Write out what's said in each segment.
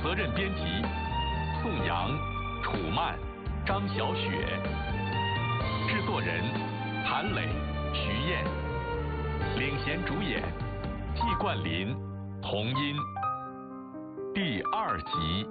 责任编辑宋阳、楚曼、张小雪，制作人韩磊、徐燕，领衔主演季冠霖、童音。第2集。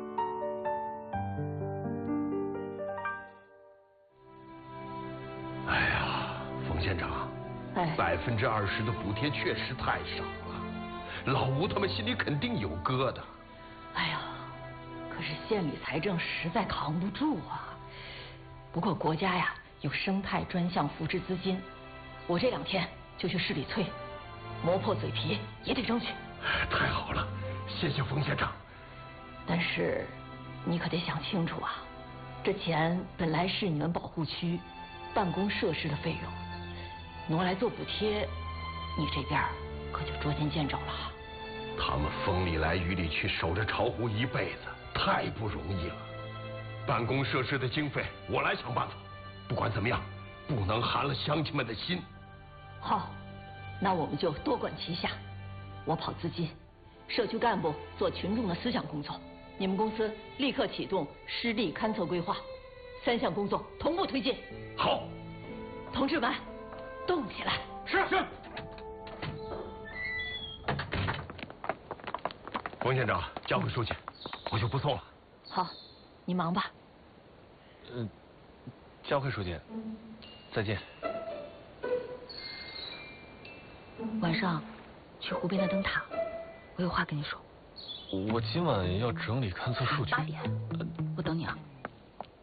哎呀，冯县长，20%的补贴确实太少了，老吴他们心里肯定有疙瘩。 哎呀，可是县里财政实在扛不住啊。不过国家呀有生态专项扶持资金，我这2天就去市里催，磨破嘴皮也得争取。 太好了，谢谢冯县长。 但是你可得想清楚啊，这钱本来是你们保护区办公设施的费用，挪来做补贴，你这边可就捉襟见肘了。 他们风里来雨里去，守着巢湖一辈子，太不容易了。办公设施的经费我来想办法，不管怎么样，不能寒了乡亲们的心。 好，那我们就多管齐下，我跑资金，社区干部做群众的思想工作，你们公司立刻启动湿地勘测规划，3项工作同步推进。 好， 同志们，动起来！ 是。冯县长，交给书记，我就不送了。 好，你忙吧。 交给书记，再见。 晚上去湖边的灯塔，我有话跟你说。 我今晚要整理勘测数据。 8点，我等你啊。